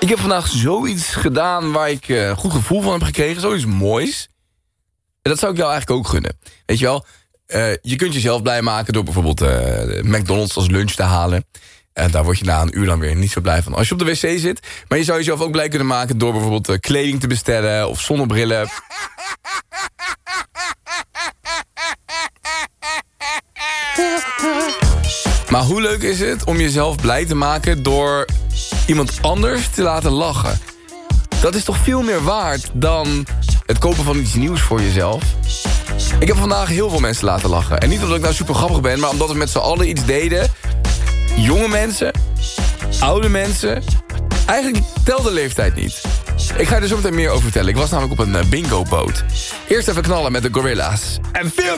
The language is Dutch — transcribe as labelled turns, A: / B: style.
A: Ik heb vandaag zoiets gedaan waar ik een goed gevoel van heb gekregen. Zoiets moois. En dat zou ik jou eigenlijk ook gunnen. Weet je wel, je kunt jezelf blij maken door bijvoorbeeld McDonald's als lunch te halen. En daar word je na een uur dan weer niet zo blij van. Als je op de wc zit. Maar je zou jezelf ook blij kunnen maken door bijvoorbeeld kleding te bestellen of zonnebrillen. Maar hoe leuk is het om jezelf blij te maken door iemand anders te laten lachen? Dat is toch veel meer waard dan het kopen van iets nieuws voor jezelf? Ik heb vandaag heel veel mensen laten lachen. En niet omdat ik nou super grappig ben, maar omdat we met z'n allen iets deden. Jonge mensen, oude mensen. Eigenlijk telt de leeftijd niet. Ik ga je er zo meteen meer over vertellen. Ik was namelijk op een bingo-boot. Eerst even knallen met de Gorilla's. En veel